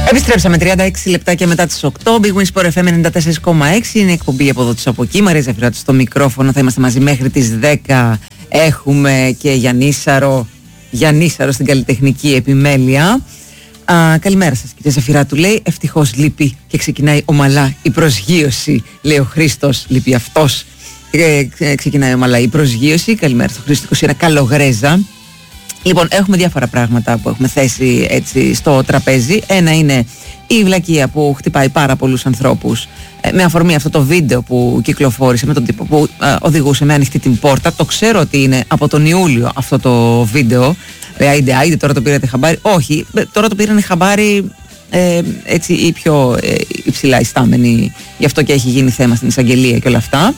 Επιστρέψαμε 36 λεπτάκια μετά τις 8. Big Win Sport FM 94,6. Είναι εκπομπή από εδώ τους από εκεί. Μαρία Ζαφυράτη στο μικρόφωνο. Θα είμαστε μαζί μέχρι τις 10. Έχουμε και Γιαννίσαρο στην καλλιτεχνική επιμέλεια. Καλημέρα σας, κύριε Ζαφυράτου. Λέει, ευτυχώς λείπει και ξεκινάει ομαλά η προσγείωση. Λέει ο Χρήστος, λείπει αυτός. Ξεκινάει ομαλά η προσγείωση. Καλημέρα στο Χρήστο 21 Καλογρέζα. Λοιπόν, έχουμε διάφορα πράγματα που έχουμε θέσει έτσι στο τραπέζι. Ένα είναι η βλακεία που χτυπάει πάρα πολλούς ανθρώπους. Με αφορμή αυτό το βίντεο που κυκλοφόρησε με τον τύπο που οδηγούσε με ανοιχτή την πόρτα. Το ξέρω ότι είναι από τον Ιούλιο αυτό το βίντεο. Άιντε, τώρα το πήρατε χαμπάρι. Όχι, τώρα το πήρανε χαμπάρι έτσι οι πιο υψηλά ιστάμενοι. Γι' αυτό και έχει γίνει θέμα στην εισαγγελία και όλα αυτά.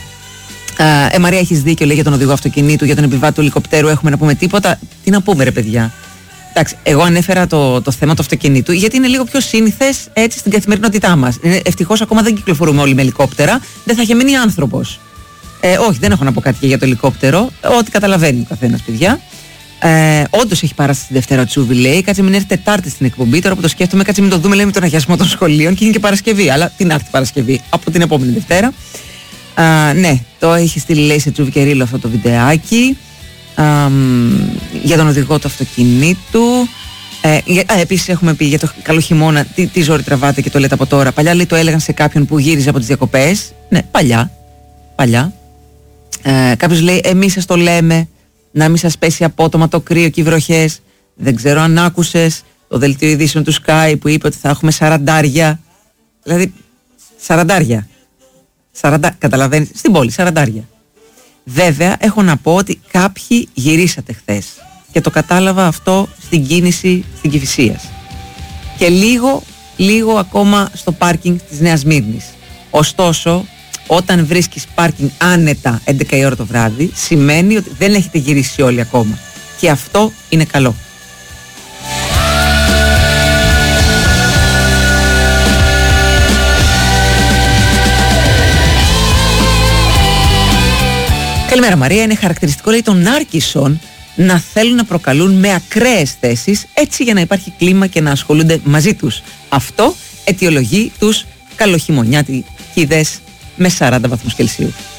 Μαρία, έχεις δίκιο, λέει, για τον οδηγό αυτοκινήτου, για τον επιβάτη του ελικοπτέρου. Έχουμε να πούμε τίποτα? Τι να πούμε, ρε παιδιά? Εντάξει, εγώ ανέφερα το θέμα του αυτοκινήτου γιατί είναι λίγο πιο σύνηθες έτσι στην καθημερινότητά μας. Ευτυχώς ακόμα δεν κυκλοφορούμε όλοι με ελικόπτερα. Δεν θα είχε μείνει άνθρωπος. Όχι, δεν έχω να πω κάτι για το ελικόπτερο. Ό,τι καταλαβαίνει ο καθένας, παιδιά. Όντως έχει παράσταση τη Δευτέρα Τσούβι, λέει. Κάτσε μην έρθει Τετάρτη στην εκπομπή. Τώρα που το σκέφτομαι, κάτσε μην το δούμε, λέει, με τον αγιασμό των σχολείων και είναι και Παρασκευή. Αλλά την άρτη Παρασκευή από την επόμενη Δευτέρα. Ναι, το έχει στείλει, λέει, σε Τσούβι και Ρίλο αυτό το βιντεάκι για τον οδηγό του αυτοκινήτου. Επίσης έχουμε πει για το καλό χειμώνα, τι ζόρι τραβάτε και το λέτε από τώρα. Παλιά, λέει, το έλεγαν σε κάποιον που γύριζε από τις διακοπές. Ναι, παλιά. Κάποιος λέει, εμείς σας το λέμε, να μην σας πέσει απότομα το κρύο και οι βροχές. Δεν ξέρω αν άκουσες το δελτίο ειδήσεων του Sky που είπε ότι θα έχουμε 40. Δηλαδή 40. Καταλαβαίνεις, στην πόλη 40. Βέβαια έχω να πω ότι κάποιοι γυρίσατε χθες και το κατάλαβα αυτό στην κίνηση στην Κηφισίας και λίγο ακόμα στο πάρκινγκ της Νέας Μύρνης. Ωστόσο, όταν βρίσκεις πάρκινγκ άνετα 11 η ώρα το βράδυ, σημαίνει ότι δεν έχετε γυρίσει όλοι ακόμα και αυτό είναι καλό. Καλημέρα, Μαρία. Είναι χαρακτηριστικό, λέει, των Νάρκισσων να θέλουν να προκαλούν με ακραίες θέσεις, έτσι για να υπάρχει κλίμα και να ασχολούνται μαζί τους. Αυτό αιτιολογεί τους καλοχειμωνιάτικηδες με 40 βαθμούς Κελσίου.